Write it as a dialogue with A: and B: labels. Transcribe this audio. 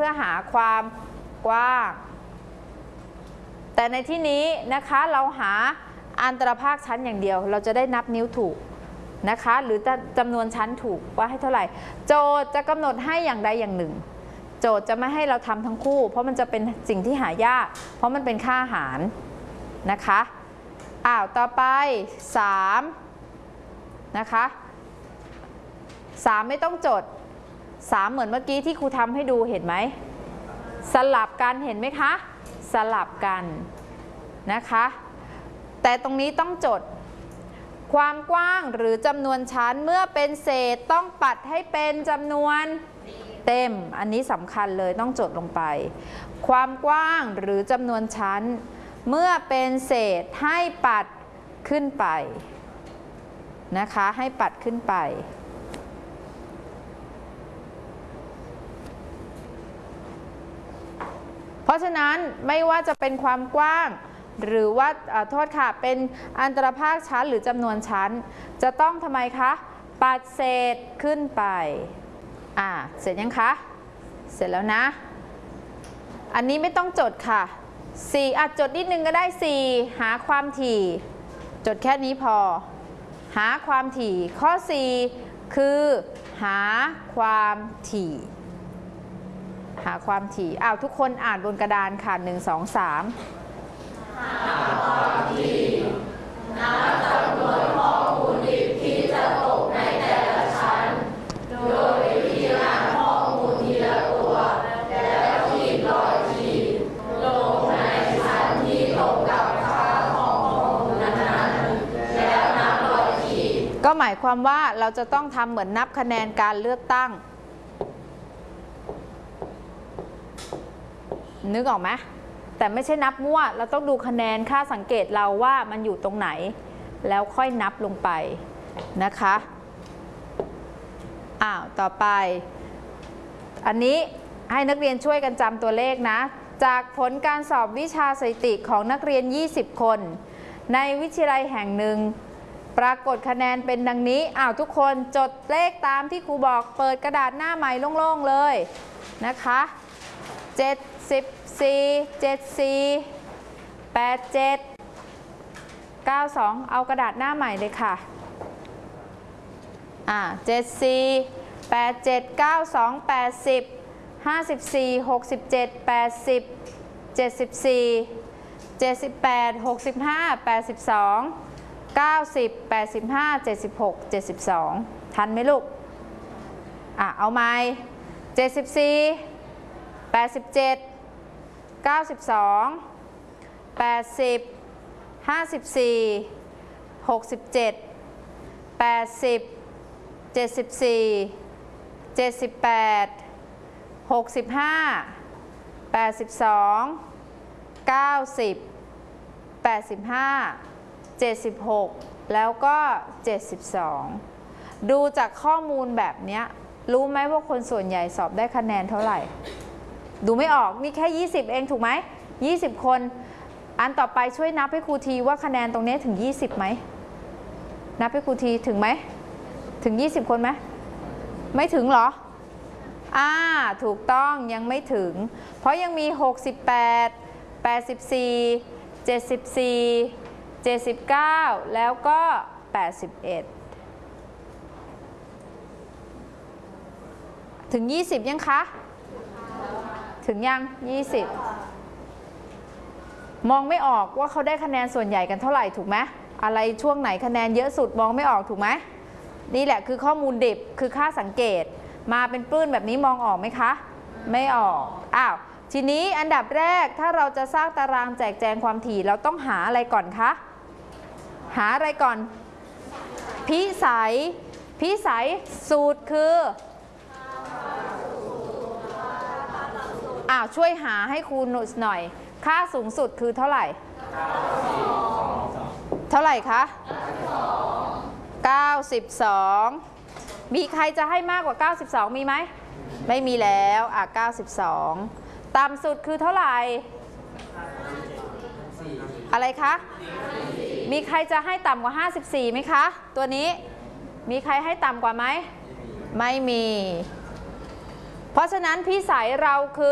A: พื่อหาความกว้างแต่ในที่นี้นะคะเราหาอันตรภาคชั้นอย่างเดียวเราจะได้นับนิ้วถูกนะคะหรือจำนวนชั้นถูกว่าให้เท่าไหร่โจทย์จะกำหนดให้อย่างใดอย่างหนึ่งโจทย์จะไม่ให้เราทำทั้งคู่เพราะมันจะเป็นสิ่งที่หายากเพราะมันเป็นค่าหารนะคะต่อไป3นะคะ3ไม่ต้องจด3เหมือนเมื่อกี้ที่ครูทำให้ดูเห็นไหมสลับกันเห็นไหมคะสลับกันนะคะแต่ตรงนี้ต้องจดความกว้างหรือจำนวนชั้นเมื่อเป็นเศษต้องปัดให้เป็นจำนวนเต็มอันนี้สำคัญเลยต้องจดลงไปความกว้างหรือจำนวนชั้นเมื่อเป็นเศษให้ปัดขึ้นไปนะคะให้ปัดขึ้นไปเพราะฉะนั้นไม่ว่าจะเป็นความกว้างหรือว่าโทษค่ะเป็นอันตรภาคชั้นหรือจำนวนชั้นจะต้องทำไมคะปัดเศษขึ้นไปเสร็จยังคะเสร็จแล้วนะอันนี้ไม่ต้องจดค่ะ4จดนิดนึงก็ได้4หาความถี่จดแค่นี้พอหาความถี่ข้อ4คือหาความถี่หาความถี่ทุกคนอ่านบนกระดานค่ะ1 2 3หาความถี่นับจำนวนข้อมูลดิบที่จะตกในแต่ละชั้นโดยวิธีอ่านข้อมูลทีละตัวแล้วขีดรอยขีดลงในชั้นที่ตรงกับค่าของข้อมูลนั้นแล้วนับรอยขีดก็หมายความว่าเราจะต้องทำเหมือนนับคะแนนการเลือกตั้งนึกออกไหมแต่ไม่ใช่นับมั่วเราต้องดูคะแนนค่าสังเกตเราว่ามันอยู่ตรงไหนแล้วค่อยนับลงไปนะคะต่อไปอันนี้ให้นักเรียนช่วยกันจำตัวเลขนะจากผลการสอบวิชาสถิติของนักเรียน20คนในวิทยาลัยแห่งหนึ่งปรากฏคะแนนเป็นดังนี้ทุกคนจดเลขตามที่ครูบอกเปิดกระดาษหน้าใหม่โล่งๆเลยนะคะ74 87 92เอากระดาษหน้าใหม่เลยค่ะ74 87 92 80 54 67 80 74 78 65 82 90 85 76 72ทันไหมลูกเอาใหม่74 87 92 80 54 67 80 74 78 65 82 90 85 76แล้วก็72ดูจากข้อมูลแบบนี้รู้ไหมว่าคนส่วนใหญ่สอบได้คะแนนเท่าไหร่ดูไม่ออกนี่แค่20เองถูกไหม20คนอันต่อไปช่วยนับให้ครูทีว่าคะแนนตรงนี้ถึง20ไหมนับให้ครูทีถึงไหมถึง20คนไหมไม่ถึงเหรอถูกต้องยังไม่ถึงเพราะยังมี68 84 74 79แล้วก็81ถึง20ยังคะถึงยัง20มองไม่ออกว่าเขาได้คะแนนส่วนใหญ่กันเท่าไหร่ถูกไหมอะไรช่วงไหนคะแนนเยอะสุดมองไม่ออกถูกไหมนี่แหละคือข้อมูลดิบคือค่าสังเกตมาเป็นปื้นแบบนี้มองออกไหมคะไม่ออกทีนี้อันดับแรกถ้าเราจะสร้างตารางแจกแจงความถี่เราต้องหาอะไรก่อนคะหาอะไรก่อนพิสัยสูตรคือช่วยหาให้ครูหน่อยค่าสูงสุดคือเท่าไหร่เท่าไหร่คะ92มีใครจะให้มากกว่า92มีไหมไม่มีแล้ว92ต่ำสุดคือเท่าไหร่อะไรคะมีใครจะให้ต่ำกว่า54ไหมคะตัวนี้มีใครให้ต่ำกว่าไหมไม่มีเพราะฉะนั้นพิสัยเราคือ